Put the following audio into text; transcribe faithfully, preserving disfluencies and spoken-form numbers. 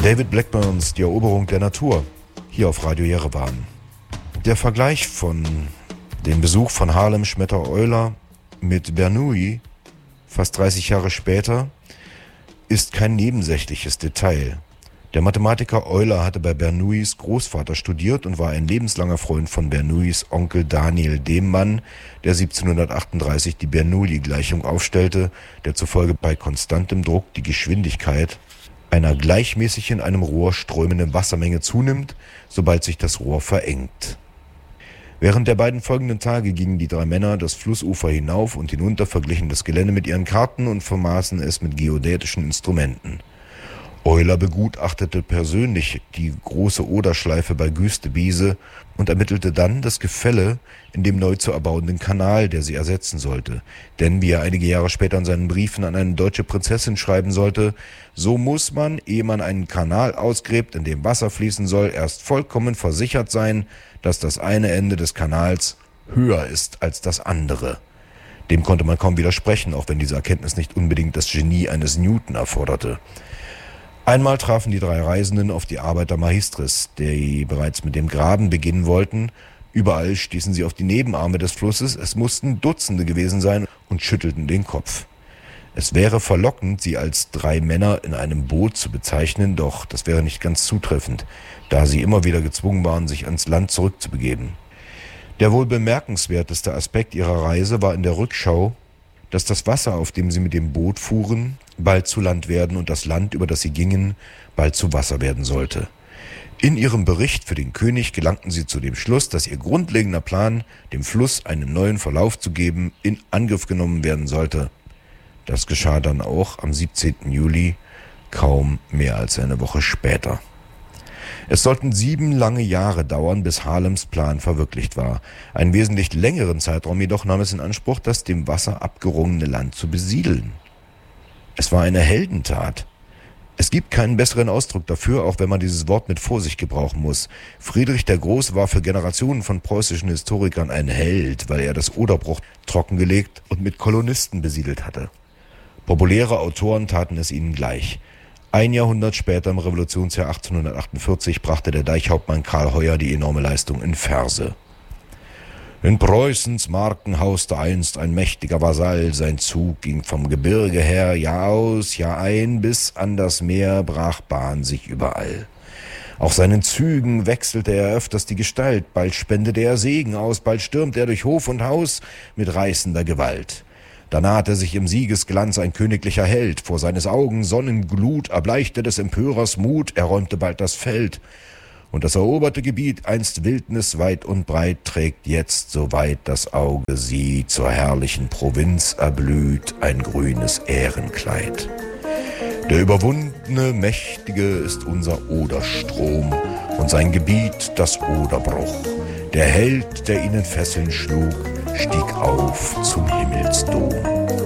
David Blackburns Die Eroberung der Natur, hier auf Radio Jerewan. Der Vergleich von dem Besuch von Haarlem Schmetter-Euler mit Bernoulli, fast dreißig Jahre später, ist kein nebensächliches Detail. Der Mathematiker Euler hatte bei Bernoullis Großvater studiert und war ein lebenslanger Freund von Bernoullis Onkel Daniel Demmann, der siebzehnhundertachtunddreißig die Bernoulli-Gleichung aufstellte, der zufolge bei konstantem Druck die Geschwindigkeit einer gleichmäßig in einem Rohr strömenden Wassermenge zunimmt, sobald sich das Rohr verengt. Während der beiden folgenden Tage gingen die drei Männer das Flussufer hinauf und hinunter, verglichen das Gelände mit ihren Karten und vermaßen es mit geodätischen Instrumenten. Euler begutachtete persönlich die große Oderschleife bei Güstebiese und ermittelte dann das Gefälle in dem neu zu erbauenden Kanal, der sie ersetzen sollte. Denn, wie er einige Jahre später in seinen Briefen an eine deutsche Prinzessin schreiben sollte, so muss man, ehe man einen Kanal ausgräbt, in dem Wasser fließen soll, erst vollkommen versichert sein, dass das eine Ende des Kanals höher ist als das andere. Dem konnte man kaum widersprechen, auch wenn diese Erkenntnis nicht unbedingt das Genie eines Newton erforderte. Einmal trafen die drei Reisenden auf die Arbeiter Magistris, die bereits mit dem Graben beginnen wollten. Überall stießen sie auf die Nebenarme des Flusses, es mussten Dutzende gewesen sein, und schüttelten den Kopf. Es wäre verlockend, sie als drei Männer in einem Boot zu bezeichnen, doch das wäre nicht ganz zutreffend, da sie immer wieder gezwungen waren, sich ans Land zurückzubegeben. Der wohl bemerkenswerteste Aspekt ihrer Reise war in der Rückschau, dass das Wasser, auf dem sie mit dem Boot fuhren, bald zu Land werden und das Land, über das sie gingen, bald zu Wasser werden sollte. In ihrem Bericht für den König gelangten sie zu dem Schluss, dass ihr grundlegender Plan, dem Fluss einen neuen Verlauf zu geben, in Angriff genommen werden sollte. Das geschah dann auch am siebzehnten Juli, kaum mehr als eine Woche später. Es sollten sieben lange Jahre dauern, bis Haarlems Plan verwirklicht war. Einen wesentlich längeren Zeitraum jedoch nahm es in Anspruch, das dem Wasser abgerungene Land zu besiedeln. Es war eine Heldentat. Es gibt keinen besseren Ausdruck dafür, auch wenn man dieses Wort mit Vorsicht gebrauchen muss. Friedrich der Große war für Generationen von preußischen Historikern ein Held, weil er das Oderbruch trockengelegt und mit Kolonisten besiedelt hatte. Populäre Autoren taten es ihnen gleich. Ein Jahrhundert später, im Revolutionsjahr achtzehnhundertachtundvierzig, brachte der Deichhauptmann Karl Heuer die enorme Leistung in Verse. In Preußens Marken hauste einst ein mächtiger Vasall, sein Zug ging vom Gebirge her, Jahr aus, Jahr ein, bis an das Meer brach Bahn sich überall. Auch seinen Zügen wechselte er öfters die Gestalt, bald spendete er Segen aus, bald stürmte er durch Hof und Haus mit reißender Gewalt. Da nahte sich im Siegesglanz ein königlicher Held, vor seines Augen Sonnenglut erbleichte des Empörers Mut, er räumte bald das Feld. Und das eroberte Gebiet, einst Wildnis weit und breit, trägt jetzt, soweit das Auge sieht, zur herrlichen Provinz erblüht ein grünes Ehrenkleid. Der überwundene Mächtige ist unser Oderstrom und sein Gebiet das Oderbruch. Der Held, der ihnen Fesseln schlug, stieg auf zum Himmelsdom.